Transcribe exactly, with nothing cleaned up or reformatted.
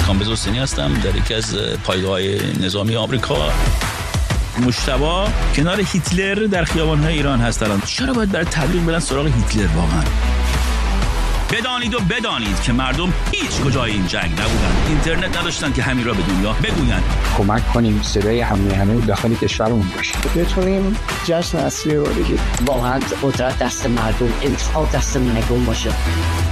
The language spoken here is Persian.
کامبیز حسینی هستم، در یکی از پایگاه‌های نظامی آمریکا. مجتبی کنار هیتلر در خیابان‌های ایران هست الان. چرا باید برای تبلیغ برن سراغ هیتلر واقعا؟ بدانید و بدانید که مردم هیچ کجای این جنگ نبودن، اینترنت نداشتن که همین را به دنیا بگوین. کمک کنیم صدای همه همه داخل کشورمون باشه، بتونیم جشن اصلی رو بگیریم. واقعا قدرت دست مردم، انتخاب دست مردم باشه.